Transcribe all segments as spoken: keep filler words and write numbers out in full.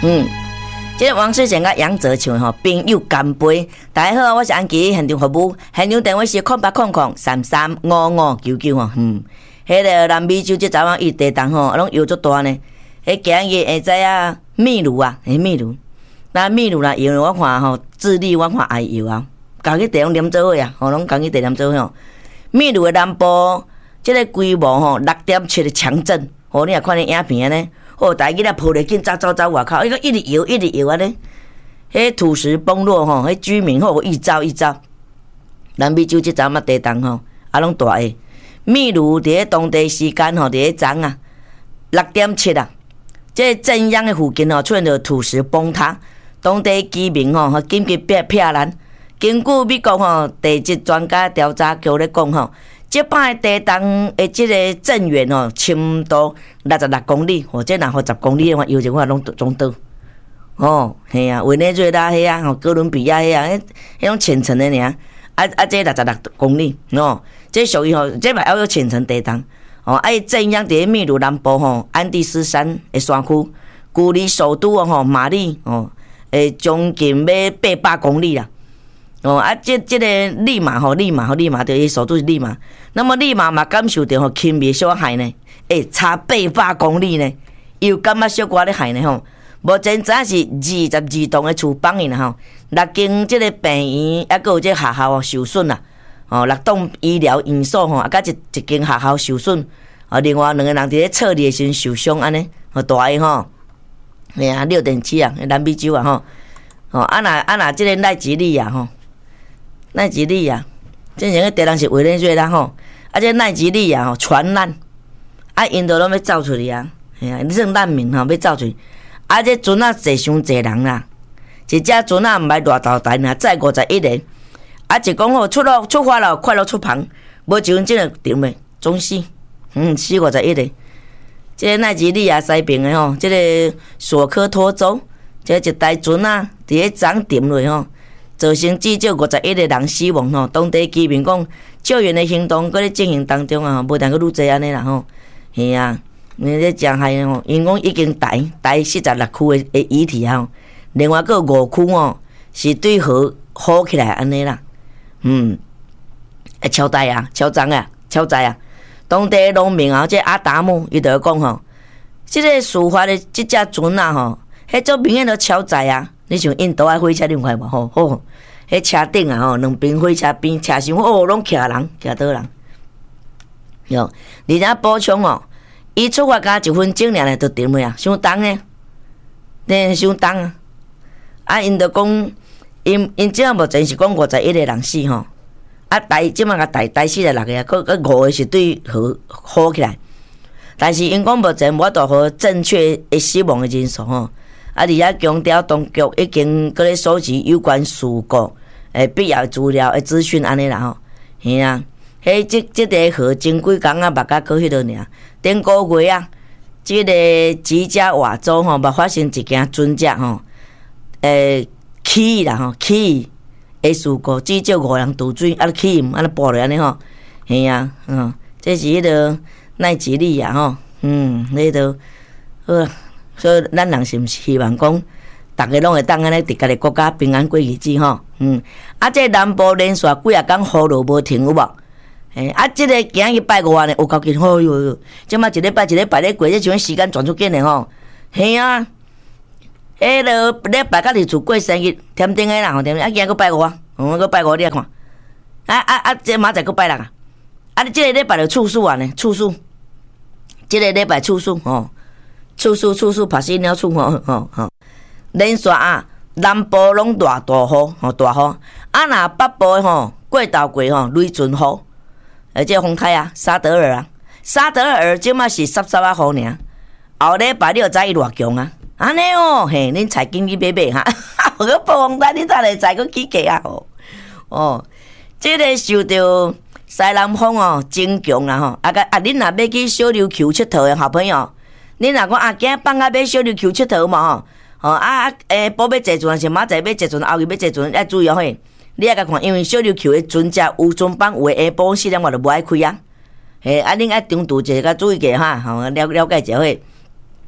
嗯。这个王世贤甲杨泽唱吼，朋友干杯！大家好，我是安琪，现场服务，现场电话是空八空空三三五五九九吼，嗯，迄个南美洲这早晚伊地动吼，拢摇足大呢。迄今日会知影秘鲁啊，迄秘鲁，那秘鲁啦，摇我看吼，智利我看会摇啊，家己地拢连做伙啊，吼，拢家己地连做伙吼。秘鲁的南部，这个规模吼六点七的强震，吼，你也看咧影片呢。哦，大家仔抱咧紧，走走走外口，伊个一直摇，一直摇安尼。迄土石崩落吼，迄居民吼一遭一遭。南美洲即阵嘛地动吼，啊拢大个。秘鲁伫咧当地时间吼，伫咧昨啊六点七啊，即震央的附近吼出现着土石崩塌，当地居民吼紧急避避难。根据美国吼地质专家调查局咧讲吼。这摆地动的即个震源哦，深度六十六公里，或者若好十公里的话，有一款拢中倒。哦，系啊，委内瑞拉迄啊，吼，哥伦比亚迄啊，迄迄种浅层的尔，啊啊，这六十六公里，哦，这属于吼，这嘛要有浅层地动。哦，啊，伊震央伫咧秘鲁南部吼，安第斯山的山区，距离首都哦吼马里哦，诶，将近要八百公里啦。哦啊，这这个利马吼，利马吼，利马的伊首都是利马。那么利马嘛感受到吼轻微小海呢，诶、欸，差八百公里呢，又感觉小可咧海呢吼。目前只是二十二栋的厝房呢吼，六间这个病院，还佫有这个学校哦受损啦。哦，六栋医疗院所吼，啊，甲一一间学校受损。啊，另外两个人伫咧撤离的时阵受伤安尼，好大个吼。哎啊，六点七啊，南美洲啊吼。哦，啊那啊那这个奈及利亚吼。奈及利亚，之前个地人是委内瑞拉吼，啊，这奈及利亚吼传难，啊，因都拢要走出去啊，系啊，算难民吼要走出去，啊，这船啊坐伤济人啦，一只船啊毋係偌大台呐，载五十一个，啊，就讲吼出路出发了，快乐出航，无一分钟就沉诶，总死，嗯，死五十一个。这个奈及利亚西边诶吼，这个索科托州，这一台船啊，伫咧涨沉落吼。造成至少五十一个人死亡吼，当地居民讲救援的行动搁咧进行当中啊，无但搁愈济安尼啦吼，是啊，你这真害吼，因讲已经台台四十六区的的遗体吼，另外搁五区哦是对河好起来安尼啦，嗯，诶，超大啊，超脏啊，超载啊，当地农民啊，这阿达姆伊就讲吼，即个事发的即只船啊吼，迄种明显都超载啊。你像印度啊火车你有看无吼？吼，迄车顶啊吼，两边火车边车厢哦，拢徛人，徛倒人。哟，而且补充哦，伊出发加一分钟尔咧，就沉去啊，伤重诶，呢伤重啊。啊，因着讲，因因即下目前是讲五十一个人死吼，啊，台即马甲台台四十六个啊，佮佮五个是对好好起来，但是因讲目前无法度好正确诶死亡诶人数吼。啊！而且强调当局已经搁咧收集有关事故诶必要资料诶资讯安尼啦吼，是啊，迄即即个河前几工啊，目甲过迄落尔，顶个月啊，即、這个吉加瓦州吼，嘛发生一件船只吼，诶起啦吼，起诶事故，至少五人渡水，啊起安尼爆落安尼吼，是啊，嗯，这是迄个奈及利亚吼，嗯，迄个好。所以，咱人是毋是希望讲，大家拢会当安尼伫家己国家平安过日子吼？嗯，啊，这南部连续几啊工雨落无停有无？诶，啊，这个今日拜五啊呢，有够紧，哦哟哟，即马一礼拜一礼拜咧过，这像时间转出紧的吼。嘿啊，迄落礼拜甲日厝过生日，添顶个啦吼，添啊，今个拜五啊，我个拜五你来看，啊啊啊，这明仔载个拜六啊，啊，你这个礼拜就处暑啊呢，处暑，这个礼拜处暑吼。处暑处暑，拍死鸟处吼吼吼，连续啊，南部拢大大雨吼大雨，啊若北部吼过头过吼雷阵雨，而且风台啊，沙德尔啊，沙德尔即马是湿湿啊雨尔，后礼拜你就知伊偌强啊，安尼哦，嘿，恁才紧去买买哈，我个暴风台你才会知个起价啊吼，哦，即个受到西南风哦真强啦吼，啊个啊恁若要去小琉球佚佗的好朋友。你若讲啊，今日放假要小琉球佚佗嘛吼，吼啊诶，补要坐船是明仔载要坐船，后日要坐船要注意哦嘿。你爱甲看，因为小琉球的船只有船帮，有诶下晡四点外就无爱开啊。嘿，啊恁爱中途一下，甲注意下哈，吼了了解一下嘿。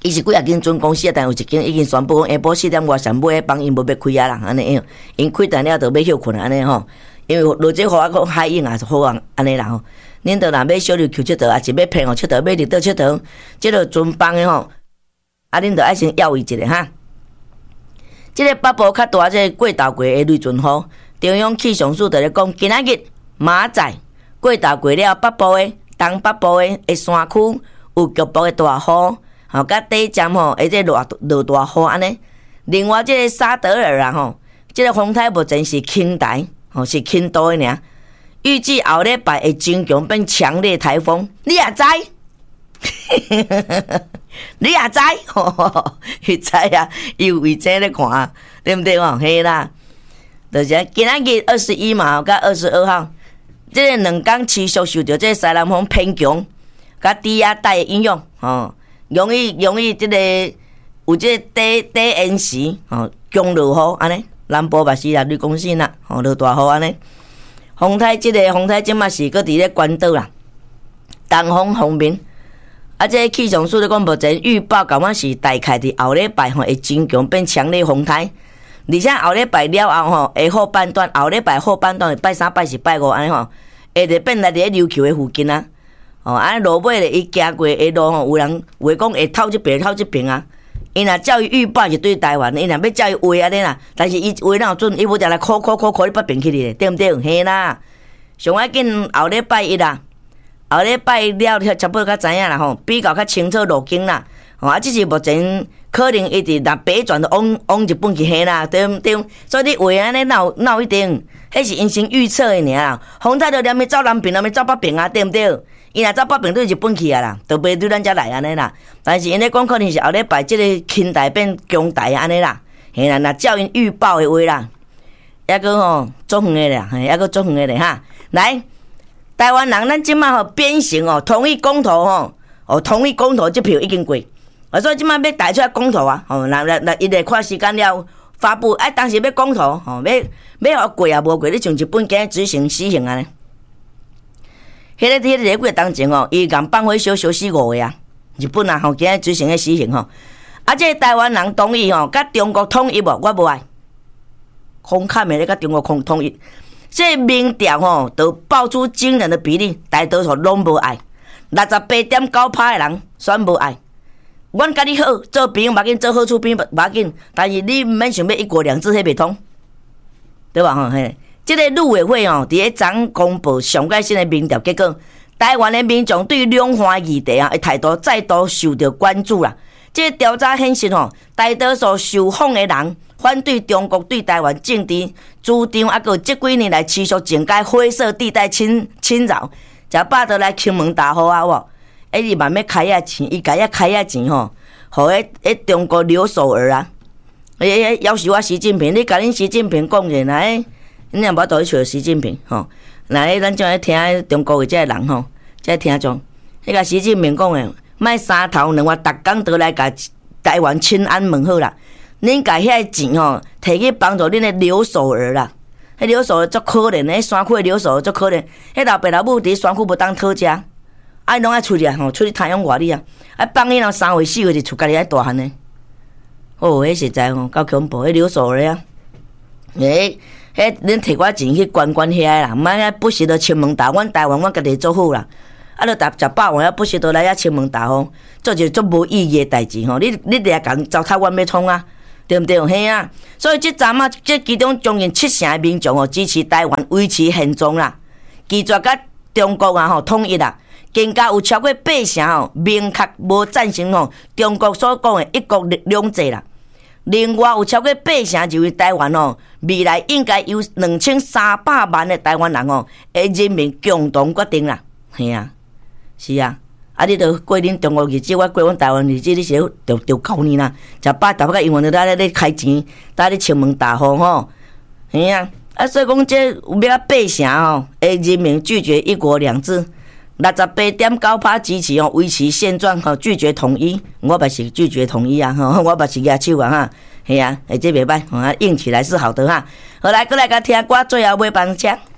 伊是几啊间准公司啊，但有一间已经宣布讲下晡四点外上尾帮因无要开啊啦，安尼，因开单了就要休困安尼吼。因为落这雨啊，讲海涌也是好啊，安尼啦吼。恁着若要小琉球佚佗，也是要骗哦佚佗，要入倒佚佗，即个准帮的吼，啊恁着爱先要伊一下哈。即个北部较大即个过头过的雷阵雨，中央气象署着咧讲，今仔日明仔过头过了北部的、东北部的的山区有局部的大雨，吼，甲底站吼会即落落大雨安尼。另外即个沙德尔啊吼，即个风台目前是轻台。哦，是轻度的尔，预计后礼拜会增强变强烈台风，你也知？你也知？伊知啊，伊有为这咧看，对不对哦？嘿啦，就是今仔日二十一嘛，甲二十二号，这个两天持续受到这西南风偏强，甲低压带的影响，哦，容易容易这个有这个低低延时，哦，强落雨安尼。南部嘛是啦，你讲信啦，吼落大雨安尼。风台即、这个风台即嘛是搁伫咧关岛啦，东风方面，啊，这个气象署咧讲目前预报感觉是大概伫后礼拜吼会增强变强烈风台，而且后礼拜了后吼，下后半段后礼拜后半段拜三拜四拜五安尼吼，会着变来伫咧琉球的附近啊，哦，安尼落尾咧伊行过的路吼，有人话讲会透即边透即边啊。伊若照伊预报是对台湾，伊若要照伊话安尼啦，但是伊话哪有准，伊无定来考考考考你北边去哩，对毋对？嘿啦，上要紧后礼拜一啦，后礼拜了差不多较知影啦吼，比较较清楚路径啦，吼啊，只是目前可能一直若北转的往往日本去嘿啦，对毋对？所以你话安尼哪有哪有一定？迄是因先预测的尔啦，风台就连咪走南边，连咪走北边啊，对毋对？伊若走北边对日本去啊啦，就袂对咱遮来安尼啦。但是因咧讲可能是后礼拜即个轻台变强台安尼啦，嘿啦，若照因预报的话啦，抑个吼足远的啦，嘿，抑个足远的咧哈。来，台湾人咱即马吼变形哦，同意公投吼，哦同意公投即票已经过，啊所以即马要带出来公投啊，吼，若若若伊来看时间了发布，哎当时要公投吼，要要互过也无过，你像日本今日执行死刑安尼。迄个迄个几个当前哦，伊共放火烧烧死五个啊！日本啊吼，今日执行个死刑吼，啊，这个台湾人同意吼，甲中国统一无？我无爱，空看的咧，甲中国统统一，这个民调吼，都爆出惊人的比例，大多数拢无爱，六十八点九趴的人选无爱。阮甲你好做朋友，无要紧；做好处朋友无要紧，但是你毋免想要一国两制，迄袂通，对吧？吼嘿。这个陆委会哦，伫咧昨公布上届新的民调结果，台湾的民众对两岸议题啊的态度再度受到关注啦。这个调查显示吼，大多数受访的人反对中国对台湾政治主张，啊个这几年来持续整改灰色地带侵侵扰，才巴得来亲门大户啊！无，哎，伊慢慢开遐钱，伊家遐开遐钱吼，互迄迄中国留守儿啊，诶，要求我习近平，你甲恁习近平讲者来。你若无倒去找习近平吼，那咧咱种咧听中国的这个人吼，这听众，迄个习近平讲的，卖三头两腕，逐工都来甲台湾亲安问好啦。恁甲遐钱吼，摕去帮助恁的留守儿啦。迄留守儿足可怜的，迄山区的留守儿足可怜。迄老爸老母伫山区无当讨食，啊，拢爱出去啊，吼，出去太阳外里啊，啊，放伊人三岁四岁就厝家己爱大汉呢。哦，迄实在吼，够恐怖，迄留守儿啊，诶。迄恁摕我钱去管管遐啦，毋爱不时都亲门大，阮台湾阮家己做好啦。啊，著食食饱完，不时都来遐亲门大吼，做一个足无意义诶代志吼。你你掠共糟蹋阮要创啊，对毋对？嘿啊，所以即阵啊，即其中将近七成诶民众吼支持台湾维持现状啦，拒绝甲中国啊吼统一啦，更加有超过八成吼明确无赞成吼中国所讲诶一国两制啦。另外有超过八成认为台湾哦，未来应该由两千三百万的台湾人哦，诶人民共同决定啦。嘿啊，是啊，啊你著过恁中国日子，我过阮台湾日子，你是着着够呢啦。食饱大把个英文都在咧开钱，在咧亲门大户吼。嘿啊，啊所以讲这有要八成哦，诶人民拒绝一国两制。六十八点九趴支持哦，维持现状吼，拒绝统一。我嘛是拒绝统一啊，吼，我嘛是举手啊哈，系啊，诶，这袂歹，啊，硬起来是好的哈。好来，过来甲听歌，最后尾班车。